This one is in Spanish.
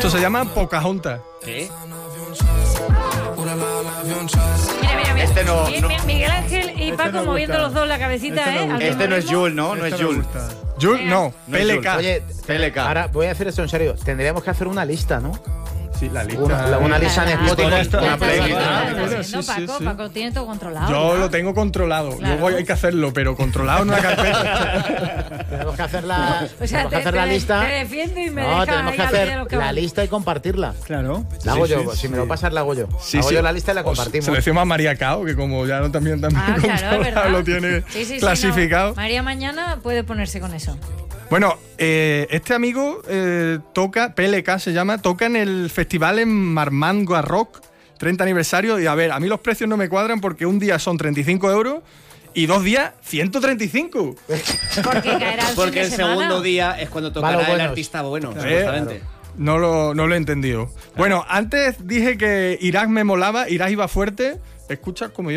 Esto se llama Pocahontas. ¿Qué? Mira. Este no- Miguel Ángel y Paco no moviendo gusta. los dos la cabecita, Este no ¿eh? gusta. Al Este no es ritmo. Jules, ¿no? No es Esto me Jules. gusta. Jules, no, No es PLK. Oye, PLK. ahora voy a hacer esto en serio. Tendríamos que hacer una lista, ¿no? Sí, la lista. Una lista en Spotify. Bueno, esto- Una esto- playlist. esto- Está bueno, haciendo, sí, sí, Paco, sí. Paco tiene todo controlado. Yo ya. lo tengo controlado. Claro. Luego hay que hacerlo, pero controlado en una carpeta. Tenemos que hacer la, O sea, tenemos que hacer la lista. Te defiendo y me No, deja tenemos ahí que al pie de hacer los la caballos. lista y compartirla. Claro. La hago Sí, yo. sí, Si me sí. lo pasas, la hago yo. Sí, hago sí. yo la lista y la O compartimos. Se lo decimos a María Cao, que como ya también Ah, claro, es controlado, verdad. lo tiene Sí, clasificado. no. María mañana puede ponerse con eso. Bueno, este amigo toca, PLK se llama, toca en el festival en Marmande Rock, 30 aniversario. Y a ver, a mí los precios no me cuadran porque un día son 35 euros y 2 días 135. Porque caerá el Porque fin el de semana. segundo día es cuando tocará los el buenos. artista bueno, Claro. supuestamente. No lo he entendido. Bueno, antes dije que Irak me molaba, Irak iba fuerte. Escucha como yo.